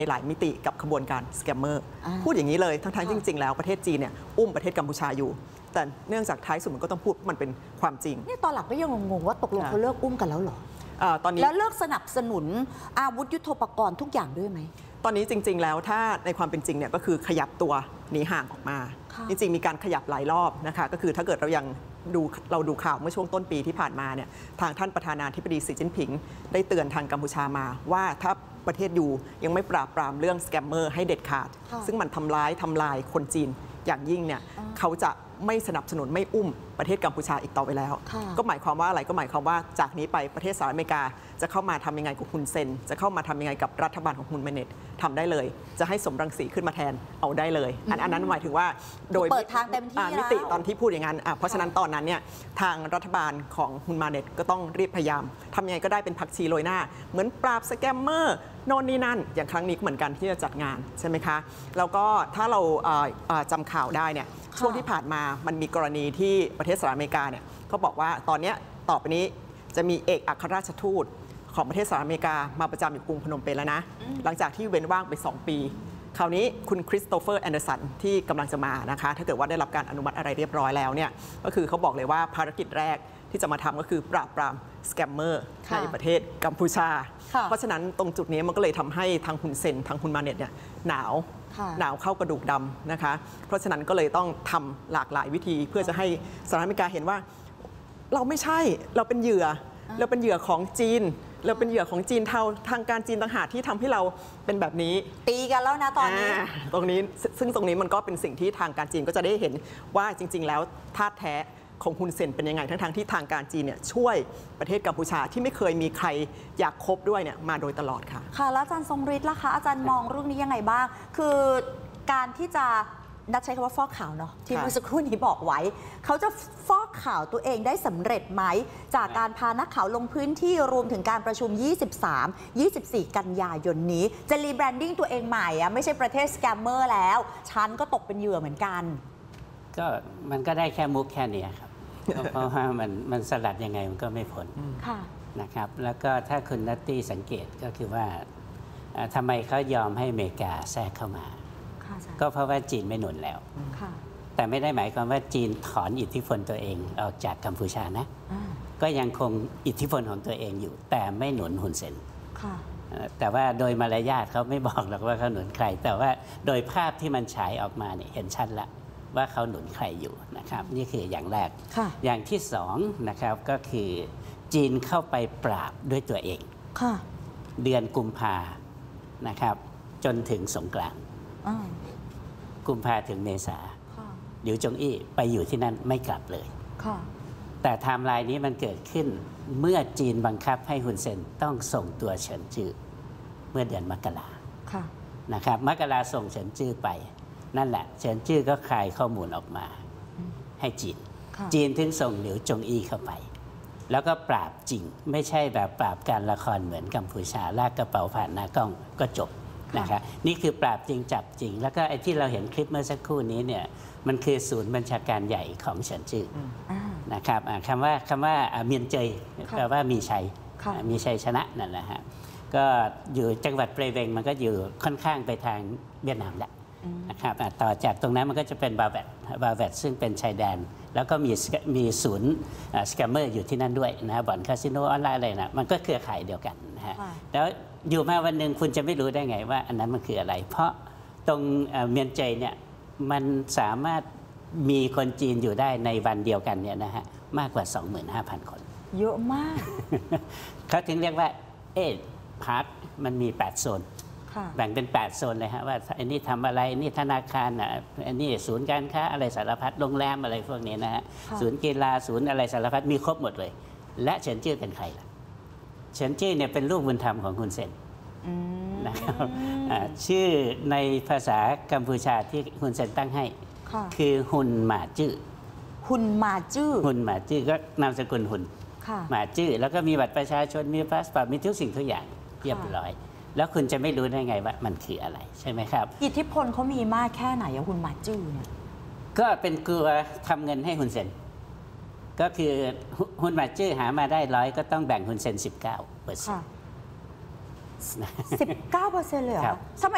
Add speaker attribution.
Speaker 1: หลายมิติกับขบวนการสแกมเมอร์พูดอย่างนี้เลยทั้งจริงๆแล้วประเทศจีนเนี่ยอุ้มประเทศกัมพูชาอยู่แต่เนื่องจากท้ายสุดมันก็ต้องพูดมันเป็นความจริง
Speaker 2: นี่ตอนหลังก็ยังงงว่าตกลงเขาเลิกอุ้มกันแล้วหรอ
Speaker 1: ตอนนี้
Speaker 2: แล้วเลิกสนับสนุนอาวุธยุทโธปกรณ์ทุกอย่างด้วยไหม
Speaker 1: ตอนนี้จริงๆแล้วถ้าในความเป็นจริงเนี่ยก็คือขยับตัวหนีห่างออกมาจริงๆมีการขยับหลายรอบนะคะก็คือถ้าเกิดเราดูข่าวเมื่อช่วงต้นปีที่ผ่านมาเนี่ยทางท่านประธานาธิบดีสีจิ้นผิงได้เตือนทางกัมพูชามาว่าถ้าประเทศอยู่ยังไม่ปราบปรามเรื่องสแกมเมอร์ให้เด็ดขาดซึ่งมันทำลายคนจีนอย่างยิ่งเนี่ยเขาจะไม่สนับสนุนไม่อุ้มประเทศกัมพูชาอีกต่อไปแล้วก็หมายความว่าอะไรก็หมายความว่าจากนี้ไปประเทศสหรัฐอเมริกาจะเข้ามาทำยังไงกับฮุนเซนจะเข้ามาทำยังไงกับรัฐบาลของฮุนเมเนตทำได้เลยจะให้สมรังสีขึ้นมาแทนเอาได้เลยอันนั้นหมายถึงว่า
Speaker 2: โดยเปิดทางเต็มที่
Speaker 1: มิติตอนที่พูดอย่างนั้นเพราะฉะนั้นตอนนั้นเนี่ยทางรัฐบาลของฮุนมาเนตก็ต้องรีบพยายามทำยังไงก็ได้เป็นผักชีโรยหน้าเหมือนปราบสแกมเมอร์โน่นนี่นั่นอย่างครั้งนี้ก็เหมือนกันที่จะจัดงานใช่ไหมคะแล้วก็ถ้าเราจำข่าวได้เนี่ยช่วงที่ผ่านมามันมีกรณีที่ประเทศสหรัฐอเมริกาเนี่ยเขาบอกว่าตอนนี้ต่อไปนี้จะมีเอกอัครราชทูตของประเทศสหรัฐอเมริกามาประจำอยู่กรุงพนมเปญแล้วนะหลังจากที่เว้นว่างไป2 ปีคราวนี้คุณคริสโตเฟอร์แอนเดอร์สันที่กำลังจะมานะคะถ้าเกิดว่าได้รับการอนุมัติอะไรเรียบร้อยแล้วเนี่ยก็คือเขาบอกเลยว่าภารกิจแรกที่จะมาทำก็คือปราบปรามสแกมเมอร์ในประเทศกัมพูชาเพราะฉะนั้นตรงจุดนี้มันก็เลยทำให้ทางฮุนเซนทางฮุนมาเน็ตเนี่ยหนาวเข้ากระดูกดำนะคะเพราะฉะนั้นก็เลยต้องทำหลากหลายวิธีเพื่อจะให้สหรัฐอเมริกาเห็นว่าเราไม่ใช่เราเป็นเหยื่อของจีนเราเป็นเหยื่อของจีนทางการจีนต่างหากที่ทำให้เราเป็นแบบนี้
Speaker 2: ตีกันแล้วนะตอนนี้
Speaker 1: ซึ่งตรงนี้มันก็เป็นสิ่งที่ทางการจีนก็จะได้เห็นว่าจริงๆแล้วท่าแท้ของฮุนเซนเป็นยังไงทั้งที่ทางการจีนเนี่ยช่วยประเทศกัมพูชาที่ไม่เคยมีใครอยากคบด้วยเนี่ยมาโดยตลอดค่ะ
Speaker 2: ค่ะแล้วอาจารย์ทรงฤทธิ์ล่ะคะอาจารย์มองเรื่องนี้ยังไงบ้างคือการที่จะนัดใช้คำว่าฟอกข่าวเนาะที่เมื่อสักครู่นี้บอกไว้เขาจะฟอกข่าวตัวเองได้สำเร็จไหมจากการพานักข่าวลงพื้นที่รวมถึงการประชุม 23-24 กันยายนนี้จะรีแบรนดิ้งตัวเองใหม่อะไม่ใช่ประเทศสแกมเมอร์แล้วฉันก็ตกเป็นเหยื่อเหมือนกัน
Speaker 3: ก็มันก็ได้แค่มุกแค่นี้ครับเพราะว่ามันสลัดยังไงมันก็ไม่พ้นนะครับแล้วก็ถ้าคุณนัตตี้สังเกตก็คือว่าทำไมเขายอมให้อเมริกาแทรกเข้ามาก็เพราะว่าจีนไม่หนุนแล้วแต่ไม่ได้หมายความว่าจีนถอนอิทธิพลตัวเองออกจากกัมพูชานะก็ยังคงอิทธิพลของตัวเองอยู่แต่ไม่หนุนฮุนเซนแต่ว่าโดยมารยาทเขาไม่บอกหรอกว่าเขาหนุนใครแต่ว่าโดยภาพที่มันฉายออกมาเนี่ยเห็นชัดละว่าเขาหนุนใครอยู่นะครับนี่คืออย่างแรกอย่างที่สองนะครับก็คือจีนเข้าไปปราบด้วยตัวเองเดือนกุมภานะครับจนถึงสงกรานต์กุมภาถึงเมษาหลิวจงอี้ไปอยู่ที่นั่นไม่กลับเลยแต่ไทม์ไลน์นี้มันเกิดขึ้นเมื่อจีนบังคับให้ฮุนเซนต้องส่งตัวเฉินจื้อเมื่อเดือนมกรานะครับมกราส่งเฉินจื้อไปนั่นแหละเฉินจื้อก็คลายข้อมูลออกมาให้จีนถึงส่งหลิวจงอี้เข้าไปแล้วก็ปราบจริงไม่ใช่แบบปราบการละครเหมือนกัมพูชาลากกระเป๋าผ่านหน้ากล้องก็จบนะครับนี่คือปราบจริงจับจริงแล้วก็ไอ้ที่เราเห็นคลิปเมื่อสักครู่นี้เนี่ยมันคือศูนย์บัญชาการใหญ่ของเฉินจื้อนะครับคำว่าเมียนเจยแปลว่ามีชัยชนะนั่นแหละฮะก็อยู่จังหวัดเปรเวงมันก็อยู่ค่อนข้างไปทางเวียดนามแล้วนะครับต่อจากตรงนั้นมันก็จะเป็นบาแวดซึ่งเป็นชายแดนแล้วก็มีศูนย์สแกมเมอร์อยู่ที่นั่นด้วยนะบ่อนคาสิโนออนไลน์อะไรนะมันก็เครือข่ายเดียวกันนะฮะแล้วอยู่มาวันหนึ่งคุณจะไม่รู้ได้ไงว่าอันนั้นมันคืออะไรเพราะตรงเมียนเจยเนี่ยมันสามารถมีคนจีนอยู่ได้ในวันเดียวกันเนี่ยนะฮะมากกว่า 25,000 คน
Speaker 2: เยอะมาก
Speaker 3: เขาถึงเรียกว่าพาร์คมันมี8 โซนแบ่งเป็น8 โซนเลยฮะว่าอันนี้ทำอะไรนี่ธนาคารอันนี้ศูนย์การค้าอะไรสารพัดโรงแรมอะไรพวกนี้นะฮะศูนย์กีฬาศูนย์อะไรสารพัดมีครบหมดเลยและเฉินจื้อเป็นใครล่ะเฉินจื้อเนี่ยเป็นลูกบุญธรรมของฮุนเซนนะครับชื่อในภาษากัมพูชาที่ฮุนเซนตั้งให้คือฮุนหมาจื้อ
Speaker 2: ฮุนหมาจื้อ
Speaker 3: ก็นามสกุลฮุนหมาจื้อแล้วก็มีบัตรประชาชนมีพาสปอร์ตมีทุกสิ่งทุกอย่างเรียบร้อยแล้วคุณจะไม่รู้ได้ไงว่ามันคืออะไรใช่ไหมครับ
Speaker 2: อิทธิพลเขามีมากแค่ไหนอะฮุนหมาจื้อเนี่ย
Speaker 3: ก็เป็นกลัวทำเงินให้ฮุนเซนก็คือฮุนหมาจื้อหามาได้100ก็ต้องแบ่งฮุนเซน 19%
Speaker 2: 19%เลยเหรอ